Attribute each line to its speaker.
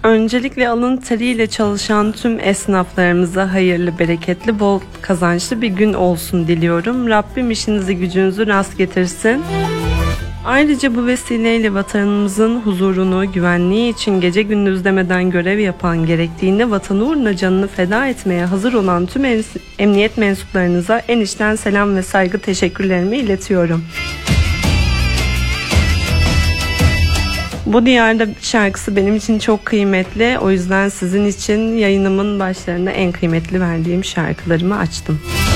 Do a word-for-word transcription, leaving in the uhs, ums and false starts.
Speaker 1: Öncelikle alın teriyle çalışan tüm esnaflarımıza hayırlı, bereketli, bol kazançlı bir gün olsun diliyorum. Rabbim işinizi gücünüzü rast getirsin. Ayrıca bu vesileyle vatanımızın huzurunu, güvenliği için gece gündüz demeden görev yapan, gerektiğinde vatanı uğruna canını feda etmeye hazır olan tüm emniyet mensuplarınıza en içten selam ve saygı teşekkürlerimi iletiyorum. Bu Diyarda şarkısı benim için çok kıymetli. O yüzden sizin için yayınımın başlarında en kıymetli verdiğim şarkılarımı açtım.